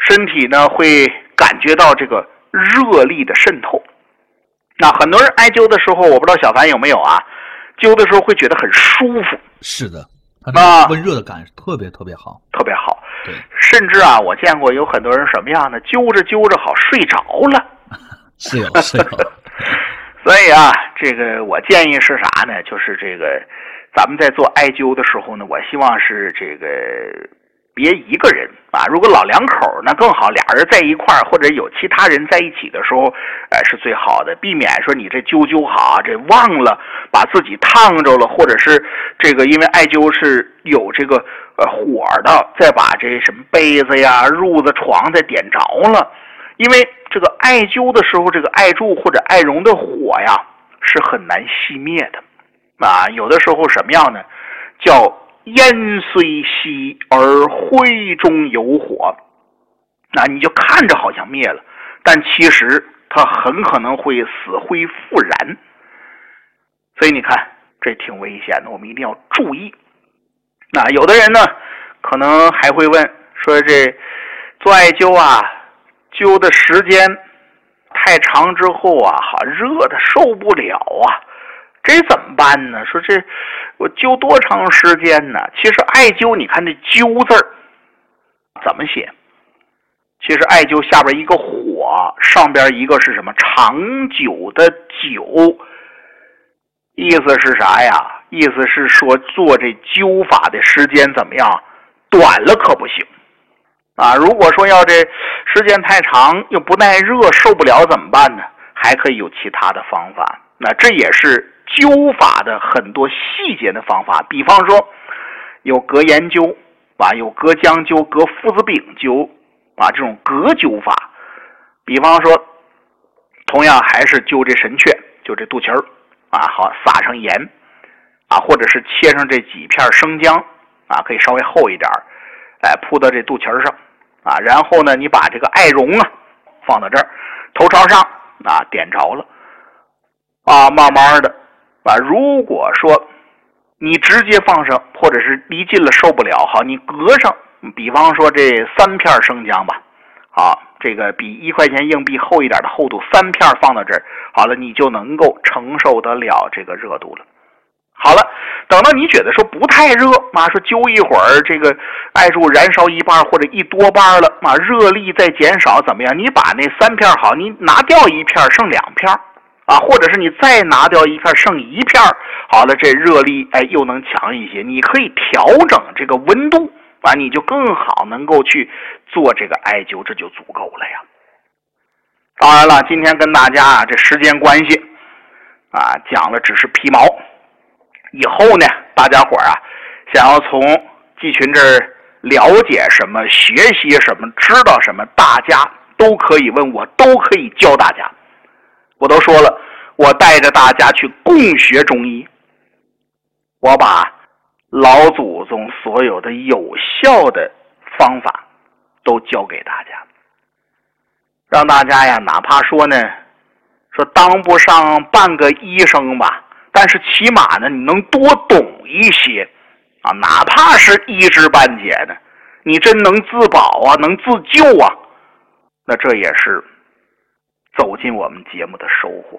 身体呢会感觉到这个热力的渗透。那很多人艾灸的时候，我不知道小凡有没有啊，灸的时候会觉得很舒服。 是的，它那温热的感特别好， 特别好。 对， 甚至啊，我见过有很多人什么样呢？灸着灸着好睡着了。 是有。 所以啊，这个我建议是啥呢？就是这个咱们在做艾灸的时候呢，我希望是这个别一个人啊，如果老两口那更好，俩人在一块儿或者有其他人在一起的时候，是最好的，避免说你这灸好，这忘了把自己烫着了，或者是这个因为艾灸是有这个火的，再把这什么被子呀、褥子、床再点着了。因为这个艾灸的时候，这个艾柱或者艾绒的火呀是很难熄灭的啊。有的时候什么样呢？叫烟虽熄而灰中有火。那你就看着好像灭了，但其实它很可能会死灰复燃。所以你看，这挺危险的，我们一定要注意。那有的人呢，可能还会问说，这做艾灸啊，灸的时间太长之后啊，热的受不了啊，这怎么办呢？说这我灸多长时间呢？其实艾灸，你看这灸字儿怎么写？其实艾灸下边一个火，上边一个是什么？长久的久。意思是啥呀？意思是说做这灸法的时间怎么样？短了可不行啊！如果说要这时间太长又不耐热受不了怎么办呢？还可以有其他的方法。那这也是灸法的很多细节的方法，比方说有隔盐灸啊，有隔姜灸、隔附子饼灸啊，这种隔灸法。比方说同样还是灸这神阙，就这肚脐儿啊，好撒上盐啊，或者是切上这几片生姜啊，可以稍微厚一点，铺到这肚脐上啊，然后呢，你把这个艾绒啊放到这儿，头朝上啊，点着了啊，慢慢的啊，如果说你直接放上，或者是离近了受不了，好，你隔上，比方说这3片生姜吧，好，这个比1块钱硬币厚一点的厚度，3片放到这儿，好了，你就能够承受得了这个热度了。好了，等到你觉得说不太热啊，说灸一会儿，这个艾柱燃烧一半或者一多半了啊，热力再减少怎么样？你把那3片好，你拿掉1片剩2片啊，或者是你再拿掉1片剩1片，好了，这热力又能强一些。你可以调整这个温度啊，你就更好能够去做这个艾灸，这就足够了呀。当然了，今天跟大家啊这时间关系啊讲了只是皮毛。以后呢，大家伙啊，想要从季群这儿了解什么、学习什么、知道什么，大家都可以问我，都可以教大家。我都说了，我带着大家去共学中医，我把老祖宗所有的有效的方法都教给大家，让大家呀，哪怕说呢，说当不上半个医生吧，但是起码呢，你能多懂一些啊，哪怕是一知半解的，你真能自保啊，能自救啊，那这也是走进我们节目的收获，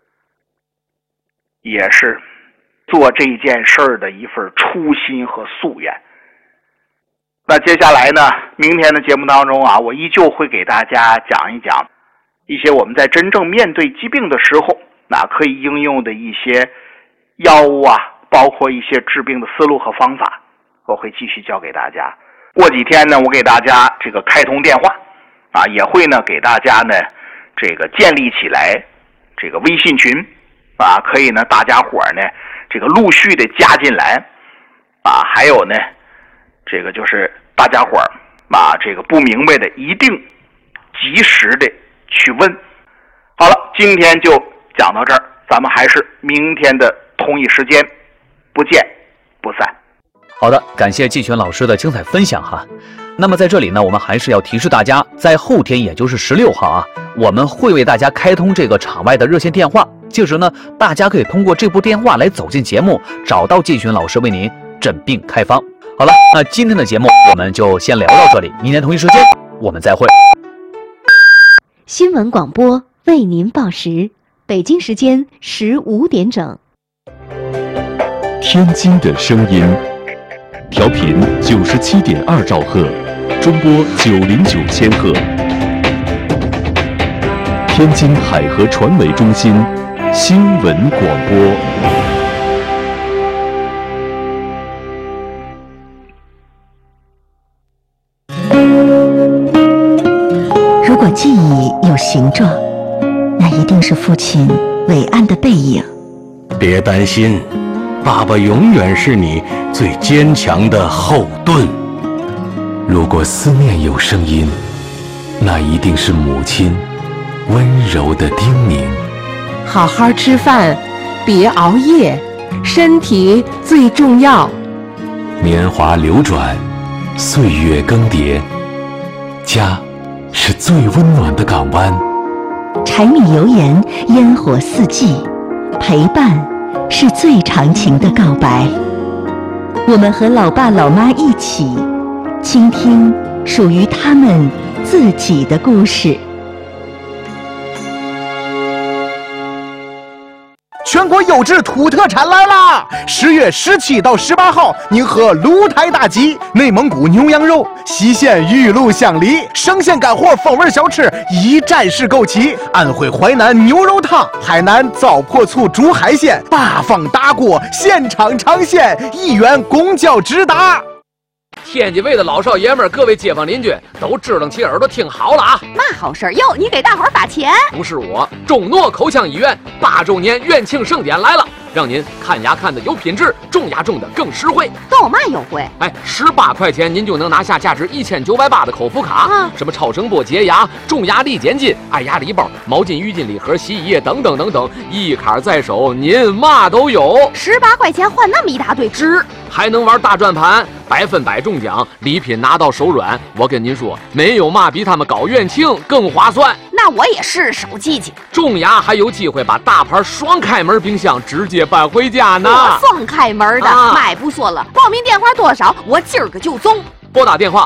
也是做这件事儿的一份初心和夙愿。那接下来呢，明天的节目当中啊，我依旧会给大家讲一讲一些我们在真正面对疾病的时候，那可以应用的一些药物啊，包括一些治病的思路和方法，我会继续教给大家。过几天呢，我给大家这个开通电话啊，也会呢给大家呢这个建立起来这个微信群啊，可以呢大家伙呢这个陆续的加进来啊，还有呢这个就是大家伙啊这个不明白的一定及时的去问。好了，今天就讲到这儿，咱们还是明天的同一时间不见不散。 好的，感谢季群老师的精彩分享哈。那么在这里呢，我们还是要提示大家，在后天也就是16号啊，我们会为大家开通这个场外的热线电话，届时呢，大家可以通过这部电话来走进节目，找到季群老师为您诊病开方。好了，那今天的节目我们就先聊到这里，明天同一时间我们再会。 新闻广播为您报时，北京时间15点整。 天津的声音，调频97.2兆赫，中波909千赫。天津海河传媒中心新闻广播。 如果记忆有形状，那一定是父亲伟岸的背影。 别担心，爸爸永远是你最坚强的后盾。 如果思念有声音，那一定是母亲温柔的叮咛。 好好吃饭，别熬夜，身体最重要。 年华流转，岁月更迭，家是最温暖的港湾。 柴米油盐，烟火四季，陪伴是最长情的告白。我们和老爸老妈一起倾听属于他们自己的故事。 全国优质土特产来啦！10月17到18号，宁河鹿台大集，内蒙古牛羊肉，西线玉露香梨，生鲜干货风味小吃一站式购齐。安徽淮南牛肉汤，海南糟粕醋煮海鲜，8方大锅现场尝鲜，1元公交直达。 天津卫的老少爷们儿，各位街坊邻居都支棱起耳朵听好了啊！ 嘛好事哟，你给大伙儿发钱？ 不是我，中诺口腔医院8周年院庆盛典来了，让您看牙看的有品质，种牙种的更实惠。 都有嘛优惠 ？18块钱您就能拿下价值1980的口服卡，什么超声波洁牙、种牙力减筋、爱牙礼包、毛巾、浴巾礼盒、洗衣液等等等等，一卡在手，您嘛都有。 18块钱换那么一大堆，值！ 还能玩大转盘，100%中奖，礼品拿到手软。我跟您说，没有嘛比他们搞院庆更划算。 那我也是手记记。 种牙还有机会把大牌双开门冰箱直接搬回家呢。 双开门的，买不说了。报名电话多少？我今儿个就中。 拨打电话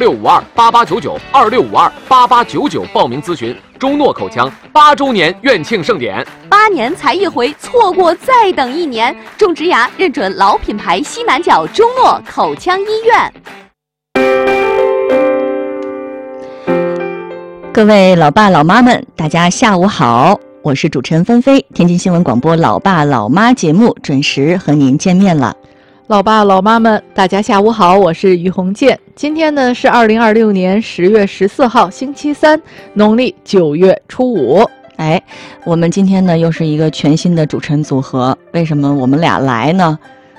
26528899，26528899报名咨询中诺口腔8周年院庆盛典。 8年才一回，错过再等1年。种植牙认准老品牌西南角中诺口腔医院。 各位老爸老妈们，大家下午好，我是主持人芬菲，天津新闻广播老爸老妈节目准时和您见面了。 老爸老妈们，大家下午好，我是于红建。今天呢是2026年10月14号，星期三，农历9月初5。 我们今天呢又是一个全新的主持人组合，为什么我们俩来呢？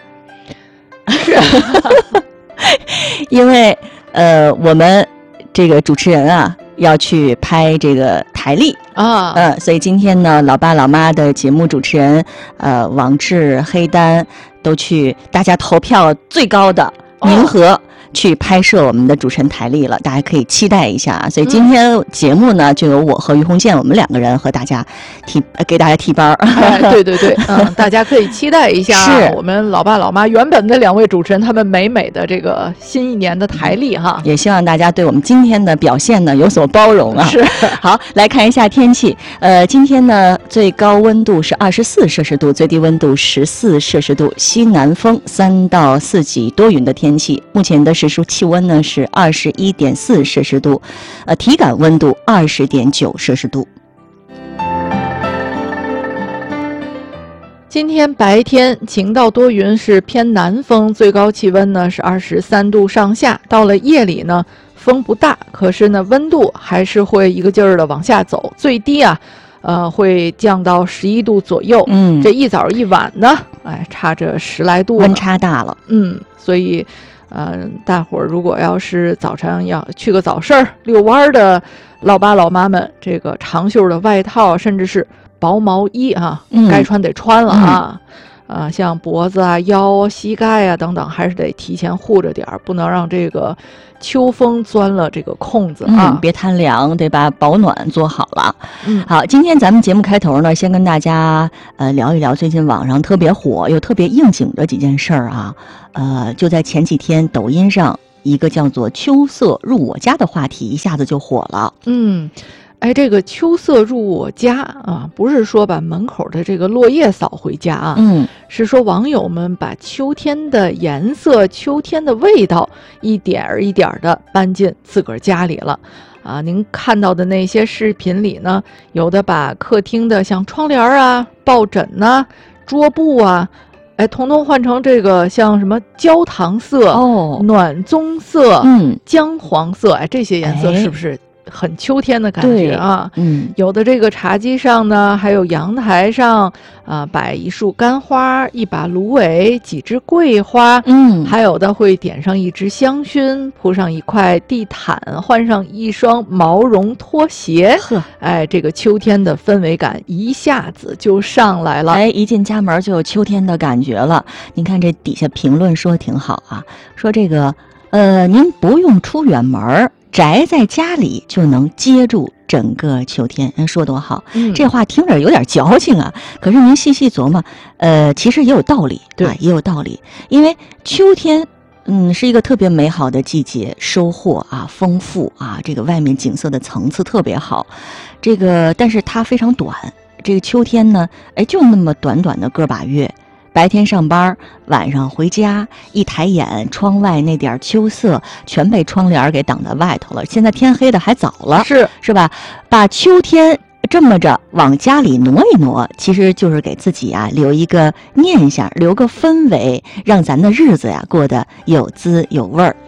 因为我们这个主持人啊要去拍这个台历啊，所以今天呢老爸老妈的节目主持人王志、黑丹都去大家投票最高的宁河去拍摄我们的主持人台历了，大家可以期待一下啊。所以今天节目呢就由我和于红建我们2个人和大家给大家替班。 对对对，大家可以期待一下是我们老爸老妈原本的2位主持人他们美的这个新一年的台历哈， 也希望大家对我们今天的表现呢有所包容啊。 是， 好，来看一下天气。今天呢最高温度是24摄氏度，最低温度14摄氏度，西南风3到4级，多云的天气。目前的实数气温呢是21.4摄氏度，体感温度20.9摄氏度。 今天白天晴到多云，是偏南风，最高气温呢是23度上下。到了夜里呢，风不大，可是呢温度还是会一个劲儿的往下走，最低啊会降到11度左右。这一早一晚呢，差着10来度， 温差大了。 所以大伙儿如果要是早晨要去个早市遛弯的老爸老妈们，这个长袖的外套甚至是薄毛衣啊，该穿得穿了啊。像脖子啊、腰啊、膝盖啊等等，还是得提前护着点儿，不能让这个秋风钻了这个空子啊， 别贪凉，对吧？保暖做好了。好，今天咱们节目开头呢，先跟大家聊一聊最近网上特别火又特别应景的几件事儿啊。就在前几天，抖音上一个叫做秋色入我家的话题一下子就火了。 这个秋色入我家啊，不是说把门口的这个落叶扫回家啊，是说网友们把秋天的颜色、秋天的味道一点儿一点儿的搬进自个儿家里了。您看到的那些视频里呢，有的把客厅的像窗帘啊、抱枕呐、桌布啊，统统换成这个像什么焦糖色、暖棕色、姜黄色，这些颜色是不是很秋天的感觉啊？有的这个茶几上呢，还有阳台上摆一束干花，一把芦苇，几枝桂花，还有的会点上一支香薰，铺上一块地毯，换上一双毛绒拖鞋。这个秋天的氛围感一下子就上来了。 一进家门就有秋天的感觉了。您看这底下评论说挺好啊，说这个您不用出远门，宅在家里就能接住整个秋天，说多好。这话听着有点矫情啊，可是您细细琢磨，其实也有道理，也有道理。因为秋天是一个特别美好的季节，收获丰富这个外面景色的层次特别好。这个但是它非常短，这个秋天呢，就那么短短的个把月。白天上班，晚上回家，一抬眼，窗外那点秋色全被窗帘给挡在外头了。现在天黑的还早了，是吧？把秋天这么着往家里挪一挪，其实就是给自己留一个念想，留个氛围，让咱的日子过得有滋有味儿。